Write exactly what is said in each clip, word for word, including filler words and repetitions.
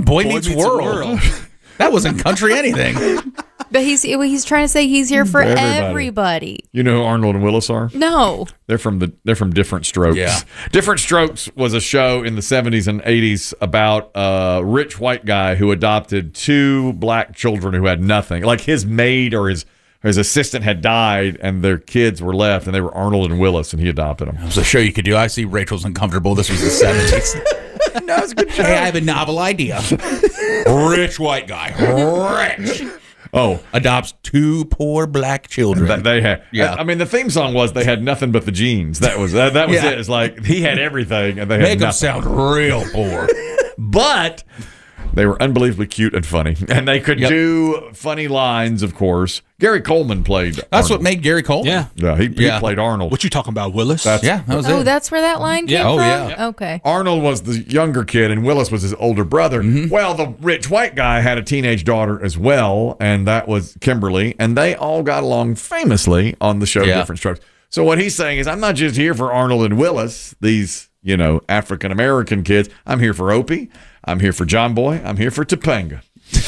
Boy, Boy Meets, Meets World. World. That wasn't country anything. But he's he's trying to say he's here for everybody. everybody. You know who Arnold and Willis are? No. They're from the they're from Different Strokes. Yeah. Different Strokes was a show in the seventies and eighties about a rich white guy who adopted two black children who had nothing. Like his maid or his his assistant had died and their kids were left, and they were Arnold and Willis, and he adopted them. It was a show you could do. I see Rachel's uncomfortable. This was the seventies. No, it's a good show. Hey, I have a novel idea. Rich white guy. Rich. Oh, adopts two poor black children. That they had. Yeah. I mean, the theme song was "They had nothing but the jeans." That was that, that was yeah. it. It's like he had everything, and they had Make nothing. them sound real poor, but they were unbelievably cute and funny, and they could yep. do funny lines. Of course, Gary Coleman played. That's Arnold. what made Gary Coleman. Yeah, yeah, he, he yeah. played Arnold. What you talking about, Willis? That's, yeah, that was oh, it. that's where that line came yeah. Oh, from. yeah. Okay. Arnold was the younger kid, and Willis was his older brother. Mm-hmm. Well, the rich white guy had a teenage daughter as well, and that was Kimberly, and they all got along famously on the show yeah. Different Strokes. So what he's saying is, I'm not just here for Arnold and Willis, these you know African American kids. I'm here for Opie. I'm here for John Boy. I'm here for Topanga.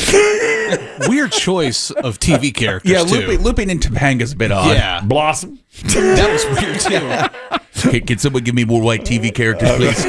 Weird choice of T V characters. Yeah, too. looping, looping in Topanga's a bit odd. Yeah, Blossom. That was weird too. Can, can someone give me more white T V characters, please?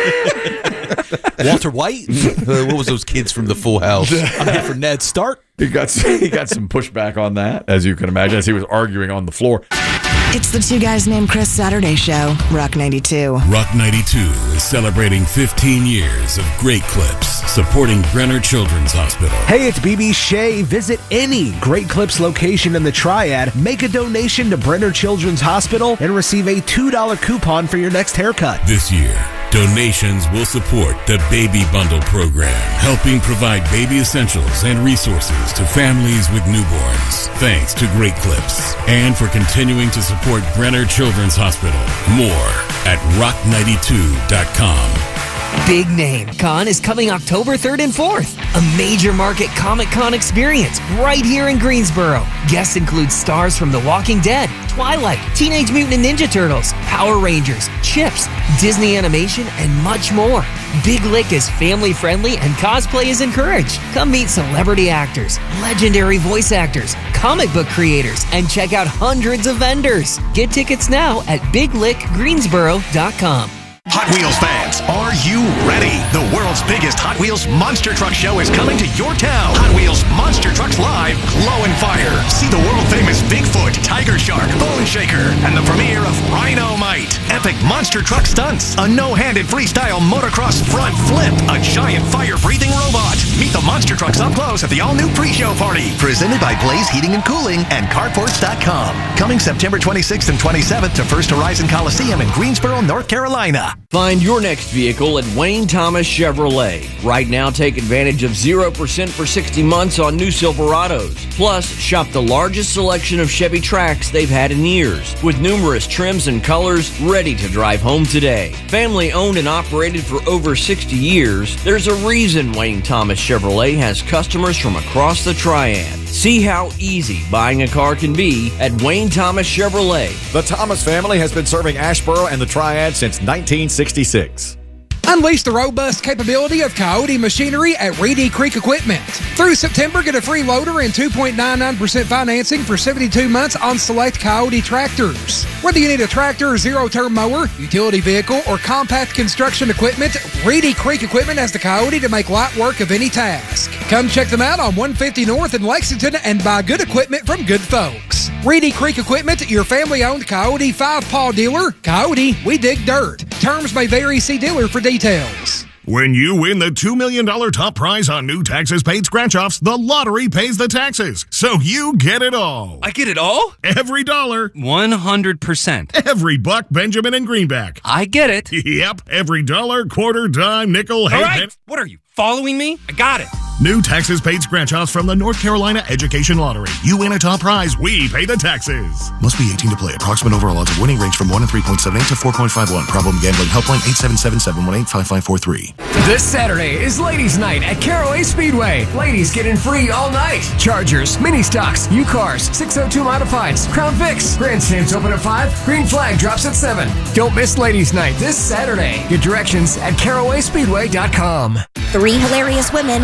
Walter White. Uh, what was those kids from the Full House? I'm here for Ned Stark. He got he got some pushback on that, as you can imagine, as he was arguing on the floor. It's the Two Guys Named Chris Saturday Show, Rock ninety-two. Rock ninety-two is celebrating fifteen years of great clips supporting Brenner Children's Hospital. Hey, it's B B Shea. Visit any Great Clips location in the Triad, make a donation to Brenner Children's Hospital, and receive a two dollar coupon for your next haircut. This year, donations will support the Baby Bundle program, helping provide baby essentials and resources to families with newborns. Thanks to Great Clips, and for continuing to support Brenner Children's Hospital. More at rock ninety-two dot com. Big Name Con is coming October third and fourth. A major market Comic-Con experience right here in Greensboro. Guests include stars from The Walking Dead, Twilight, Teenage Mutant Ninja Turtles, Power Rangers, Chips, Disney Animation, and much more. Big Lick is family-friendly and cosplay is encouraged. Come meet celebrity actors, legendary voice actors, comic book creators, and check out hundreds of vendors. Get tickets now at big lick greensboro dot com. Hot Wheels fans, are you ready? The world's biggest Hot Wheels Monster Truck Show is coming to your town. Hot Wheels Monster Trucks Live, Glow and Fire. See the world-famous Bigfoot, Tiger Shark, Bone Shaker, and the premiere of Rhino-Mite. Epic monster truck stunts, a no-handed freestyle motocross front flip, a giant fire-breathing robot. Meet the monster trucks up close at the all-new pre-show party. Presented by Blaze Heating and Cooling and Carports dot com. Coming September twenty-sixth and twenty-seventh to First Horizon Coliseum in Greensboro, North Carolina. Find your next vehicle at Wayne Thomas Chevrolet. Right now, take advantage of zero percent for sixty months on new Silverados. Plus, shop the largest selection of Chevy Trax they've had in years, with numerous trims and colors ready to drive home today. Family owned and operated for over sixty years, there's a reason Wayne Thomas Chevrolet has customers from across the Triad. See how easy buying a car can be at Wayne Thomas Chevrolet. The Thomas family has been serving Asheboro and the Triad since nineteen sixty-six. Unleash the robust capability of Coyote machinery at Reedy Creek Equipment. Through September, get a free loader and two point nine nine percent financing for seventy-two months on select Coyote tractors. Whether you need a tractor, zero-turn mower, utility vehicle, or compact construction equipment, Reedy Creek Equipment has the Coyote to make light work of any task. Come check them out on one fifty North in Lexington and buy good equipment from good folks. Reedy Creek Equipment, your family-owned Coyote five-paw dealer. Coyote, we dig dirt. Terms may vary. See dealer for details. When you win the two million dollars top prize on new taxes paid scratch-offs, the lottery pays the taxes. So you get it all. I get it all? Every dollar. one hundred percent. Every buck, Benjamin, and greenback. I get it. Yep. Every dollar, quarter, dime, nickel, all half. right. What are you, following me? I got it. New taxes paid scratch-offs from the North Carolina Education Lottery. You win a top prize, we pay the taxes. Must be eighteen to play. Approximate overall odds of winning range from one and three point seven eight to four point five one. Problem gambling helpline eight seven seven, seven one eight, five five four three. This Saturday is Ladies Night at Caraway Speedway. Ladies getting free all night. Chargers, mini stocks, U-Cars, six oh two Modifieds, Crown Vics. Grandstands open at five. Green Flag drops at seven. Don't miss Ladies Night this Saturday. Get directions at caraway speedway dot com. Three hilarious women